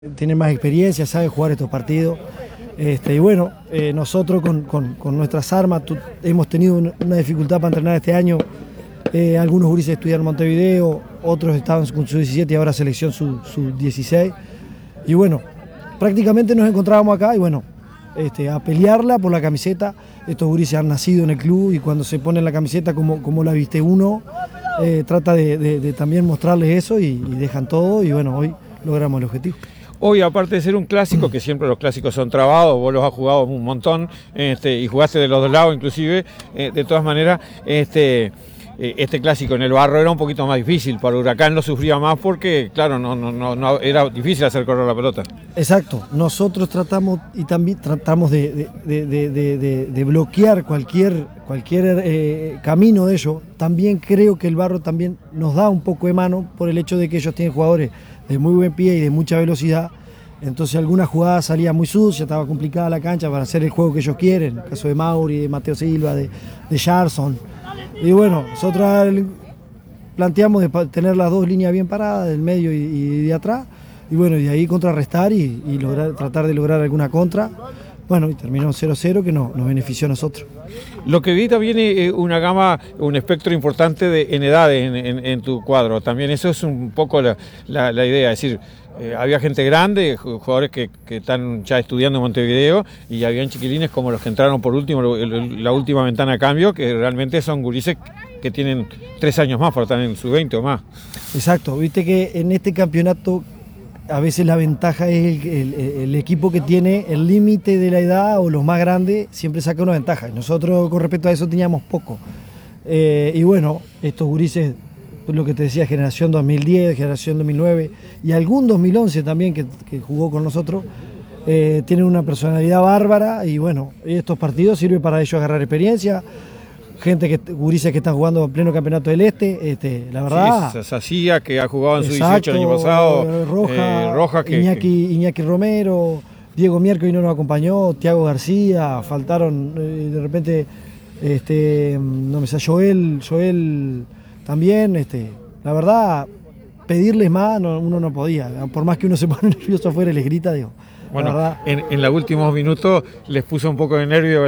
Tiene más experiencia, sabe jugar estos partidos. Y bueno, nosotros con nuestras armas hemos tenido una dificultad para entrenar este año. Algunos gurises estudiaron en Montevideo, otros estaban con su 17 y ahora selección su 16. Y bueno, prácticamente nos encontrábamos acá y bueno, a pelearla por la camiseta. Estos gurises han nacido en el club y cuando se ponen la camiseta como la viste uno, trata de también mostrarles eso y dejan todo y bueno, hoy logramos el objetivo. Hoy, aparte de ser un clásico, que siempre los clásicos son trabados, vos los has jugado un montón y jugaste de los dos lados inclusive, de todas maneras, este clásico en el barro era un poquito más difícil, para Huracán lo sufría más porque, claro, no era difícil hacer correr la pelota. Exacto, nosotros tratamos y también tratamos de bloquear cualquier camino de ellos. También creo que el barro también nos da un poco de mano por el hecho de que ellos tienen jugadores de muy buen pie y de mucha velocidad. Entonces alguna jugada salía muy sucia, estaba complicada la cancha para hacer el juego que ellos quieren, el caso de Mauri, de Mateo Silva, de Jarson. Y bueno, nosotros planteamos de tener las dos líneas bien paradas, del medio y de atrás, y bueno, y de ahí contrarrestar y tratar de lograr alguna contra. Bueno, y terminó 0-0 que nos benefició a nosotros. Lo que vi también es una gama, un espectro importante en edades en tu cuadro. También eso es un poco la idea, es decir, había gente grande, jugadores que están ya estudiando en Montevideo, y habían chiquilines como los que entraron por último, la última ventana a cambio, que realmente son gurises que tienen 3 años más, por estar en su 20 o más. Exacto, viste que en este campeonato a veces la ventaja es el equipo que tiene el límite de la edad o los más grandes siempre saca una ventaja. Y nosotros con respecto a eso teníamos poco. Y bueno, estos gurises, lo que te decía, generación 2010, generación 2009 y algún 2011 también que jugó con nosotros, tienen una personalidad bárbara y bueno, estos partidos sirven para ellos agarrar experiencia. Gurises que están jugando en pleno campeonato del la verdad. Sí, Sacía, que ha jugado en su 18 el año pasado. Roja, Iñaki Romero, Diego Mierco y no nos acompañó, Thiago García, faltaron de repente, no me sé, Joel también. La verdad, pedirles más uno no podía, por más que uno se pone nervioso afuera y les grita, digo. Bueno, en los últimos minutos les puso un poco de nervio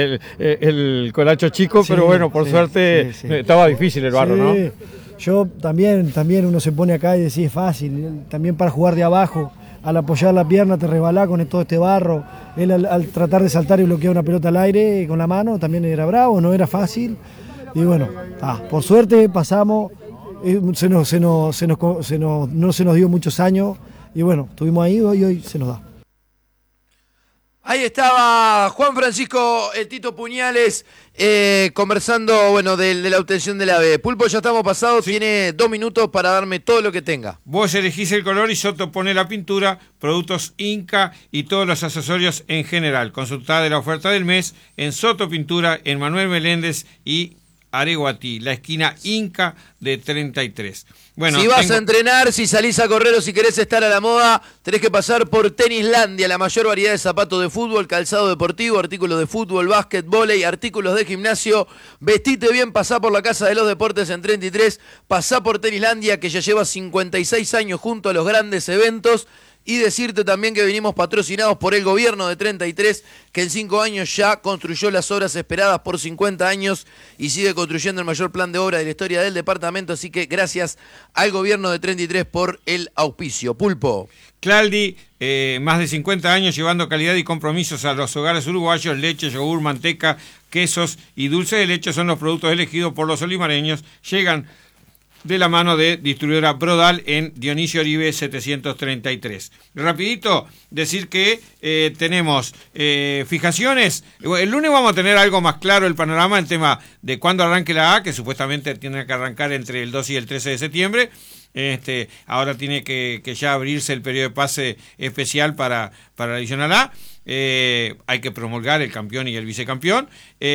el colacho chico, sí, pero bueno, por suerte estaba difícil el barro, ¿no? Yo también uno se pone acá y decís, es fácil, también para jugar de abajo, al apoyar la pierna te resbalás con todo este barro, él al tratar de saltar y bloquear una pelota al aire con la mano también era bravo, no era fácil, y bueno, por suerte pasamos, no se nos dio muchos años, y bueno, estuvimos ahí y hoy se nos da. Ahí estaba Juan Francisco el Tito Puñales conversando, bueno, de la obtención de la B. Pulpo, ya estamos pasados, sí. Tiene 2 minutos para darme todo lo que tenga. Vos elegís el color y Soto pone la pintura, productos Inca y todos los accesorios en general. Consultá de la oferta del mes en Soto Pintura, en Manuel Meléndez y Areguatí, la esquina Inca de 33. Bueno, si vas a entrenar, si salís a correr o si querés estar a la moda, tenés que pasar por Tenislandia, la mayor variedad de zapatos de fútbol, calzado deportivo, artículos de fútbol, básquet, vóley, artículos de gimnasio. Vestite bien, pasá por la Casa de los Deportes en 33, pasá por Tenislandia, que ya lleva 56 años junto a los grandes eventos. Y decirte también que venimos patrocinados por el gobierno de 33, que en 5 años ya construyó las obras esperadas por 50 años y sigue construyendo el mayor plan de obra de la historia del departamento. Así que gracias al gobierno de 33 por el auspicio. Pulpo. Claldi, más de 50 años llevando calidad y compromisos a los hogares uruguayos. Leche, yogur, manteca, quesos y dulce de leche son los productos elegidos por los olimareños. Llegan de la mano de distribuidora Brodal en Dionisio Oribe 733. Rapidito, decir que tenemos fijaciones. El lunes vamos a tener algo más claro el panorama en tema de cuándo arranque la A, que supuestamente tiene que arrancar entre el 2 y el 13 de septiembre. Ahora tiene que ya abrirse el periodo de pase especial para la Adicional A. Hay que promulgar el campeón y el vicecampeón.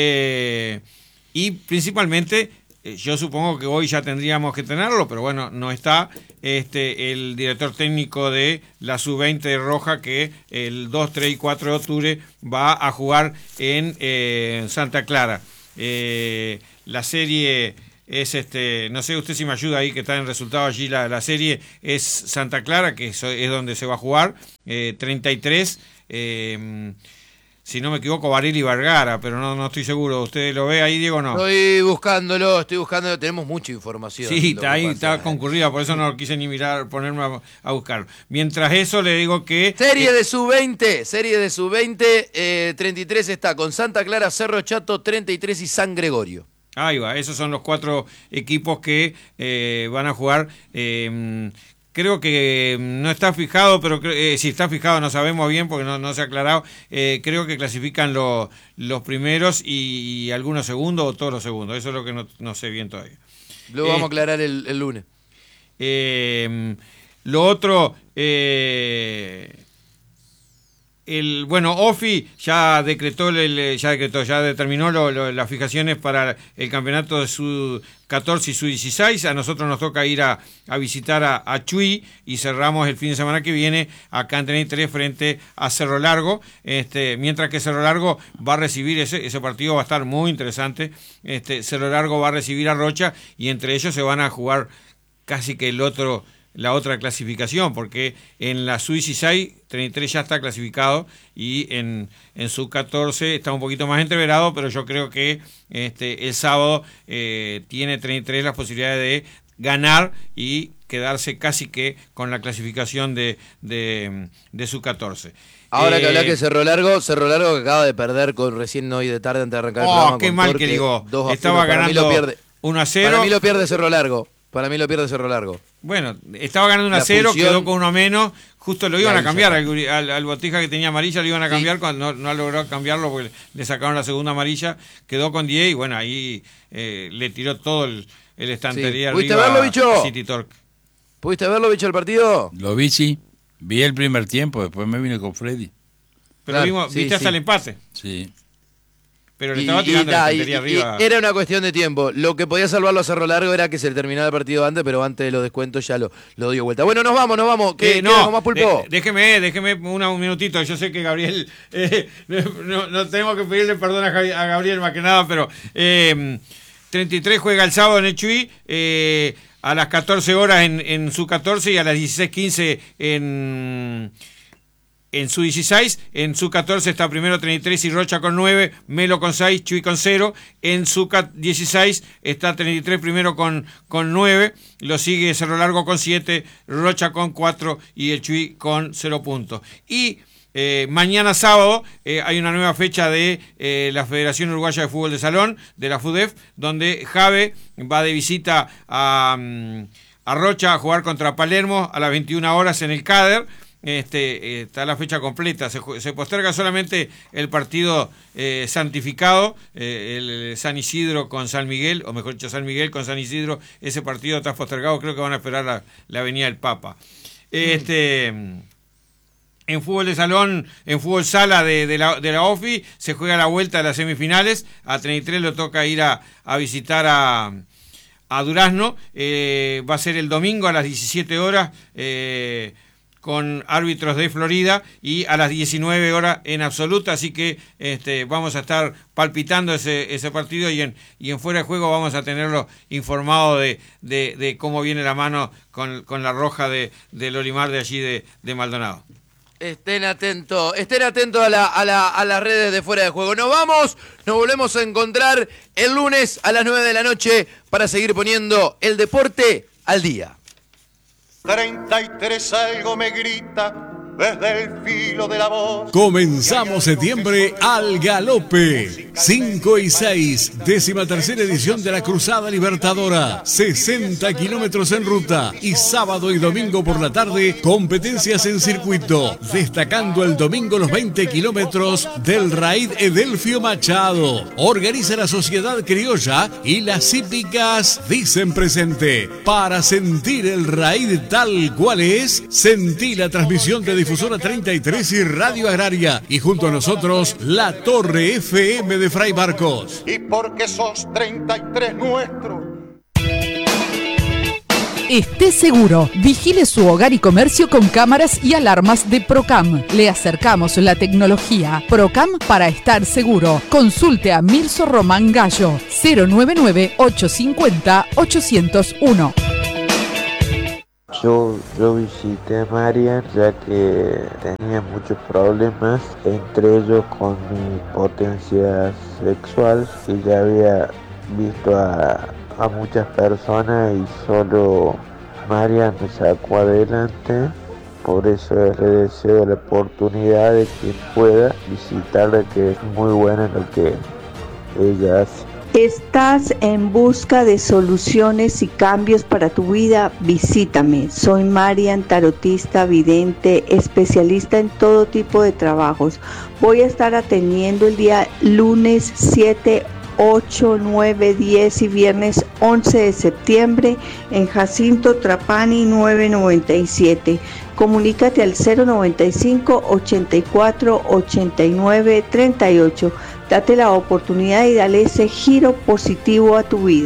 Y principalmente, yo supongo que hoy ya tendríamos que tenerlo, pero bueno, no está el director técnico de la Sub-20 de Roja, que el 2, 3 y 4 de octubre va a jugar en Santa Clara. La serie no sé usted si me ayuda ahí, que está en resultado allí la serie, es Santa Clara, que es donde se va a jugar, 33, si no me equivoco, Varela y Vergara, pero no estoy seguro. ¿Usted lo ve ahí, Diego, o no? Estoy buscándolo, tenemos mucha información. Sí, está concurrida, por eso no quise ni ponerme a buscar. Mientras eso, le digo que... Serie de sub-20, 33 está con Santa Clara, Cerro Chato, 33 y San Gregorio. Ahí va, esos son los 4 equipos que van a jugar. Creo que no está fijado, pero si está fijado no sabemos bien porque no se ha aclarado. Creo que clasifican los primeros y algunos segundos o todos los segundos. Eso es lo que no sé bien todavía. Luego vamos a aclarar el lunes. Lo otro... OFI ya determinó las fijaciones para el campeonato de Sub-14 y Sub-16. A nosotros nos toca ir a visitar a Chuy y cerramos el fin de semana que viene acá en 33 frente a Cerro Largo. Mientras que Cerro Largo va a recibir, ese partido va a estar muy interesante. Cerro Largo va a recibir a Rocha y entre ellos se van a jugar casi que la otra clasificación, porque en la Sub-16 33 ya está clasificado y en Sub-14 está un poquito más entreverado, pero yo creo que el sábado tiene 33 las posibilidades de ganar y quedarse casi que con la clasificación de Sub-14. Ahora que habla que Cerro Largo que acaba de perder recién hoy de tarde antes de arrancar el programa. Qué mal que digo. Estaba ganando 1-0. Para mí lo pierde Cerro Largo. Bueno, estaba ganando 1-0, quedó con uno menos. Justo lo iban a cambiar al Botija que tenía amarilla, lo iban a cambiar cuando no logró cambiarlo porque le sacaron la segunda amarilla. Quedó con 10 y bueno, ahí le tiró todo el estantería arriba. ¿Pudiste verlo, bicho? City Torque. ¿Pudiste verlo, bicho, el partido? Lo vi, sí. Vi el primer tiempo, después me vine con Freddy. Pero viste hasta el empate. Sí. Pero le estaba tirando la estantería arriba. Era una cuestión de tiempo. Lo que podía salvarlo a Cerro Largo era que se le terminara el partido antes, pero antes de los descuentos ya lo dio vuelta. Bueno, nos vamos. ¿Qué más, Pulpo? Déjeme un minutito. Yo sé que Gabriel... no tenemos que pedirle perdón a Gabriel más que nada, pero... 33 juega el sábado en el Chuy, a las 14 horas en Sub-14 y a las 16:15 en Sub-16, en Sub-14 está primero 33 y Rocha con 9, Melo con 6, Chuy con 0, en Sub-16 está 33 primero con 9, lo sigue Cerro Largo con 7, Rocha con 4 y el Chuy con 0 puntos. Y mañana sábado hay una nueva fecha de la Federación Uruguaya de Fútbol de Salón, de la FUDEF, donde Jave va de visita a Rocha a jugar contra Palermo a las 21 horas en el CADER. Está la fecha completa, se posterga solamente el partido santificado, el San Isidro con San Miguel, o mejor dicho San Miguel con San Isidro. Ese partido está postergado, creo que van a esperar la venida del Papa. En fútbol de salón, en fútbol sala de la OFI, se juega la vuelta de las semifinales. A 33 le toca ir a visitar a Durazno. Va a ser el domingo a las 17 horas con árbitros de Florida y a las 19 horas en absoluta. Así que vamos a estar palpitando ese partido y en fuera de juego vamos a tenerlo informado de cómo viene la mano con la roja del Olimar de allí de Maldonado. Estén atentos a las redes de Fuera de Juego. Nos volvemos a encontrar el lunes a las 9 de la noche para seguir poniendo el deporte al día. 33 algo me grita desde el filo de la voz. Comenzamos septiembre al galope. 5 y 6, 13ª edición de la Cruzada Libertadora. 60 kilómetros en ruta y sábado y domingo por la tarde competencias en circuito. Destacando el domingo los 20 kilómetros del Raid Edelfio Machado. Organiza la Sociedad Criolla y las hípicas dicen presente. Para sentir el Raid tal cual es, sentí la transmisión de Difusora 33 y Radio Agraria, y junto a nosotros la Torre FM de Fray Marcos. Y porque sos 33 nuestro. Esté seguro. Vigile su hogar y comercio con cámaras y alarmas de Procam. Le acercamos la tecnología. Procam para estar seguro. Consulte a Mirso Román Gallo. 099-850-801. Yo visité a Marian ya que tenía muchos problemas, entre ellos con mi potencia sexual, y ya había visto a muchas personas y solo Marian me sacó adelante. Por eso le deseo la oportunidad de que pueda visitarla, que es muy buena en lo que ella hace. ¿Estás en busca de soluciones y cambios para tu vida? Visítame. Soy Marian, tarotista, vidente, especialista en todo tipo de trabajos. Voy a estar atendiendo el día lunes 7, 8, 9, 10 y viernes 11 de septiembre en Jacinto Trapani 997. Comunícate al 095 84 89 38. Date la oportunidad y dale ese giro positivo a tu vida.